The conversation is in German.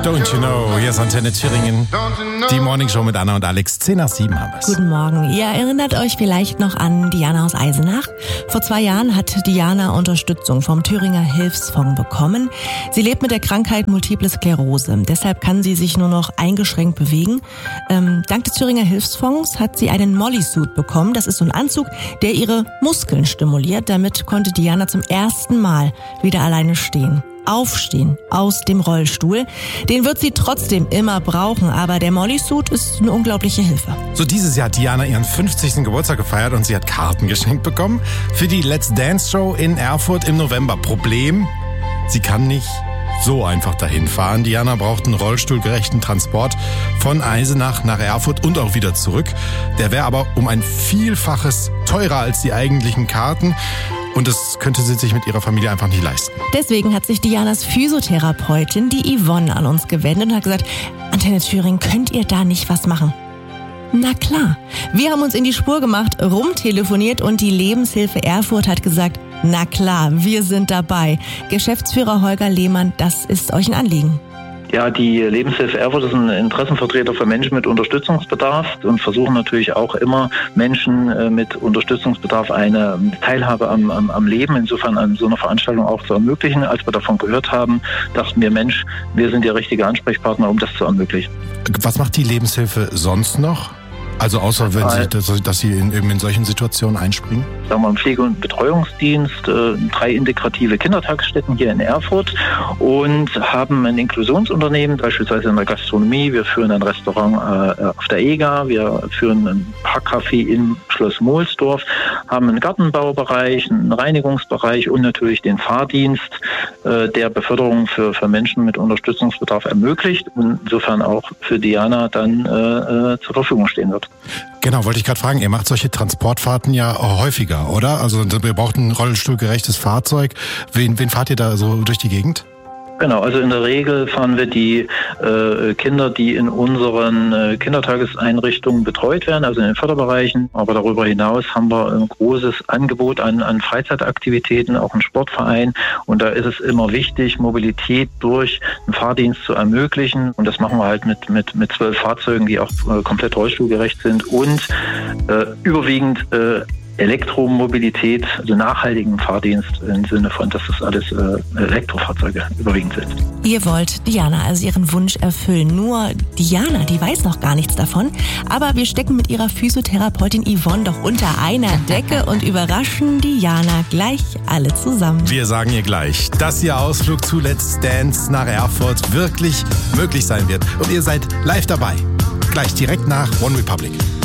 Don't you know? Hier ist Antenne Thüringen. Die Morning Show mit Anna und Alex. 6:10 haben wir es. Guten Morgen. Ihr erinnert euch vielleicht noch an Diana aus Eisenach. Vor 2 Jahren hat Diana Unterstützung vom Thüringer Hilfsfonds bekommen. Sie lebt mit der Krankheit Multiple Sklerose. Deshalb kann sie sich nur noch eingeschränkt bewegen. Dank des Thüringer Hilfsfonds hat sie einen Molly-Suit bekommen. Das ist so ein Anzug, der ihre Muskeln stimuliert. Damit konnte Diana zum ersten Mal wieder alleine stehen. Aufstehen aus dem Rollstuhl. Den wird sie trotzdem immer brauchen, aber der Molly-Suit ist eine unglaubliche Hilfe. So, dieses Jahr hat Diana ihren 50. Geburtstag gefeiert und sie hat Karten geschenkt bekommen für die Let's Dance Show in Erfurt im November. Problem, sie kann nicht so einfach dahin fahren. Diana braucht einen rollstuhlgerechten Transport von Eisenach nach Erfurt und auch wieder zurück. Der wäre aber um ein Vielfaches teurer als die eigentlichen Karten. Und das könnte sie sich mit ihrer Familie einfach nicht leisten. Deswegen hat sich Dianas Physiotherapeutin, die Yvonne, an uns gewendet und hat gesagt, Antenne Thüringen, könnt ihr da nicht was machen? Na klar. Wir haben uns in die Spur gemacht, rumtelefoniert und die Lebenshilfe Erfurt hat gesagt, na klar, wir sind dabei. Geschäftsführer Holger Lehmann, das ist euch ein Anliegen. Ja, die Lebenshilfe Erfurt ist ein Interessenvertreter für Menschen mit Unterstützungsbedarf und versuchen natürlich auch immer Menschen mit Unterstützungsbedarf eine Teilhabe am Leben, insofern an so einer Veranstaltung auch zu ermöglichen. Als wir davon gehört haben, dachten wir, Mensch, wir sind der richtige Ansprechpartner, um das zu ermöglichen. Was macht die Lebenshilfe sonst noch? Also außer wenn dass sie in solchen Situationen einspringen? Sagen wir im Pflege- und Betreuungsdienst, 3 integrative Kindertagesstätten hier in Erfurt und haben ein Inklusionsunternehmen, beispielsweise in der Gastronomie. Wir führen ein Restaurant auf der EGA, wir führen ein Parkcafé im Schloss Mohlsdorf, haben einen Gartenbaubereich, einen Reinigungsbereich und natürlich den Fahrdienst, der Beförderung für Menschen mit Unterstützungsbedarf ermöglicht und insofern auch für Diana dann zur Verfügung stehen wird. Genau, wollte ich gerade fragen, ihr macht solche Transportfahrten ja häufiger, oder? Also wir brauchen ein rollstuhlgerechtes Fahrzeug. Wen fahrt ihr da so durch die Gegend? Genau, also in der Regel fahren wir die Kinder, die in unseren Kindertageseinrichtungen betreut werden, also in den Förderbereichen. Aber darüber hinaus haben wir ein großes Angebot an Freizeitaktivitäten, auch einen Sportverein. Und da ist es immer wichtig, Mobilität durch einen Fahrdienst zu ermöglichen. Und das machen wir halt mit 12 Fahrzeugen, die auch komplett rollstuhlgerecht sind und überwiegend Elektromobilität, also nachhaltigen Fahrdienst im Sinne von, dass das alles Elektrofahrzeuge überwiegend sind. Ihr wollt Diana also ihren Wunsch erfüllen. Nur Diana, die weiß noch gar nichts davon. Aber wir stecken mit ihrer Physiotherapeutin Yvonne doch unter einer Decke und überraschen Diana gleich alle zusammen. Wir sagen ihr gleich, dass ihr Ausflug zu Let's Dance nach Erfurt wirklich möglich sein wird. Und ihr seid live dabei. Gleich direkt nach One Republic.